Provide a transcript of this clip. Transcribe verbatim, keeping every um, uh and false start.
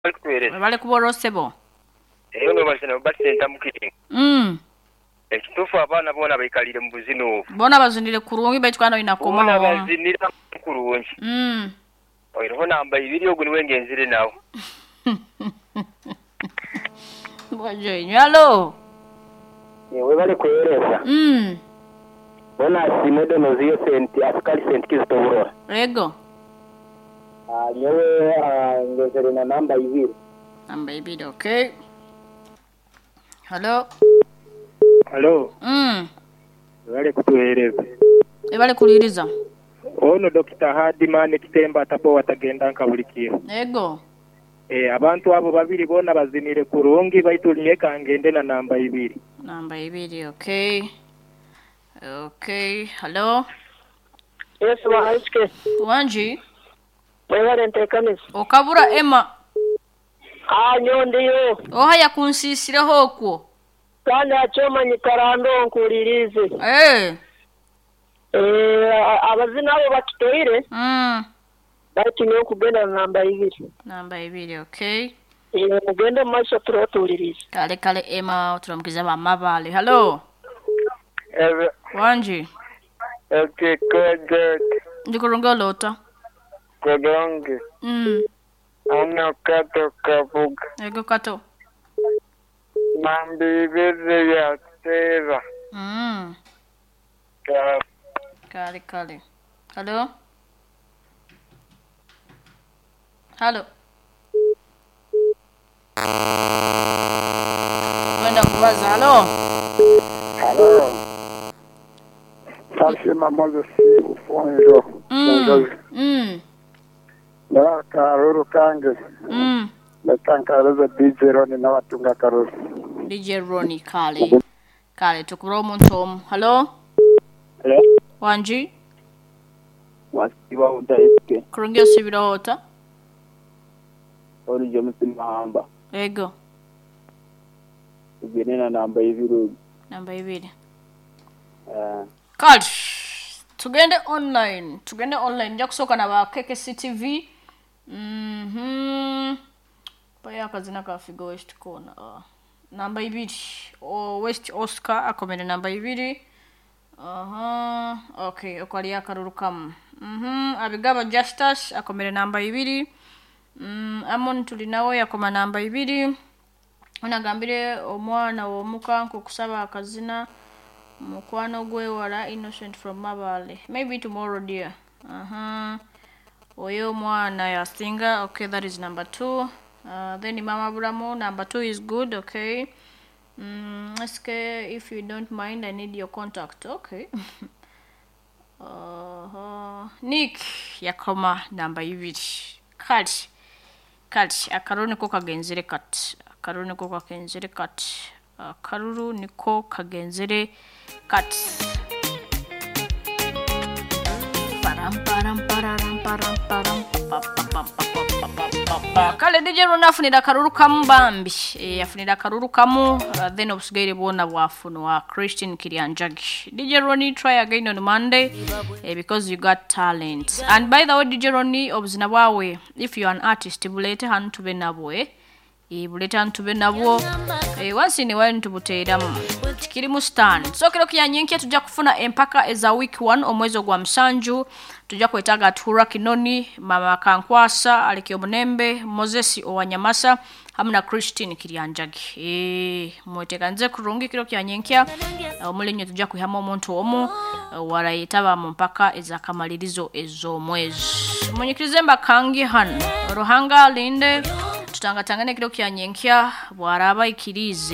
Vale kuborosebo. Eyo no basina basenta mukiti. Mm. Ekitufu abana bona bayikalire mu buzino. Bona bazindire kurungi baitwana inakoma. Bona bazindira kurungi. Mm. Oyiro namba ibiri oguni wengenzire nawo. Bojo nyalo. Yewe bale kwereza. Mm. Bona simodo noziyo senti askali senti kizitobora. Ego. Ah yewe ngezere na namba ibiri. Namba ibiri, okay. Hello. Hello. Mm. Bale kutuhereza. Ebale kuliriza. Ono Doctor Hardman Kitemba atapo watagenda nkabulikiro. Ego. Eh abantu abo babiri bona bazinire kurungi baituliye kangende na namba ibiri. Namba ibiri, okay. Okay, hello. Yes, wahaske. Wanji. Mwere ntekanisi. Okabura Emma. Ah, nyondiyo. Oha ya kunsisire hokwo. Kandi achoma nyikarando nkuririze. Eh. Eh, abazina abo bakitoire. Mm. Bati niyo kugenda na namba ibiri. Namba ibiri, okay. Eh, mugende masho turotulirize. Kale kale Emma turamukiza bamabale. Hello. Ebe Wanji. okay good. Ndikurunga lota. Kodonge. Mm. Ana kato kabuga. Ego kato. Mambi ibiri ya tera. Mm. Ka Kale kale. Hello. Hello. Wenda kubaza hello. Hello. Sasi mamozo si ufonjo. Mm. Mm. Na karuru kange. Mm. Na tankareza D J Roni na watunga karuru. D J Roni kale. Kale tukuro omuntu. Hello. Hello. Wanji. Wasiwa udaike. Kurungi osibira hota. Ori jomusi mahamba. Ego. Ugene na namba ibiri. Namba ibiri. Eh. Kale. Tugende online. Tugende online. Nja kusoka na ba K K C T V. Mhm. Paya kazina ka Figo West Corner. Uh, namba ibiri. O West Oscar akomene namba ibiri. Aha. Uh-huh. Okay, okwali akarurukamu. Mhm. Abigaba Justice akomene namba ibiri. Mm, Amon tulinawe yakoma namba ibiri. Onagambire omwana womuka nkokusaba akazina mukwano gwe wala Innocent from Mabale. Maybe tomorrow dear. Uh-huh. Oyo mwana yasinga. Okay, that is number two. Uh, then Mama Bramo, number two is good. Okay. Mm, ask if you don't mind, I need your contact. Okay. uh-huh. Nick yakoma namba ibiri. Kati. Kati akaruni ko kagenzere kat. Akaruni ko kagenzere kat. Akaruru niko kagenzere kat. Param param pararam param param pam pam pam. Kale D J Roni afunira karuru kambambi. E afunira karuru kamu uh, then obsigaire bona wafuno wa Christian Kirianjagi. D J Roni, try again on Monday uh, because you got talent. And by the way D J Roni obzina wawe, if you are an artist bulete han tube nabwe. E bulete han tube nabwo. E once in a while ntubutera kiri mu stand. So kilo kyanyenke tujja kufuna empaka eza week one omwezo gwa msanju. Tujja kwetaga Tura Kinoni, Mama Kankwasa, Alikio Munembe, Moses Owanyamasa, hamna Christine Kirianjagi. Eh, mwetekanze kurungi kilo kyanyenkya. Omulenyo tujja kuhama omuntu omu wala yitaba mu mpaka eza kamalirizo ezo mwezi. Munyikirize mbakangi han. Ruhanga Linde tutangatangane kilo kyanyenkya bwaraba ikirize.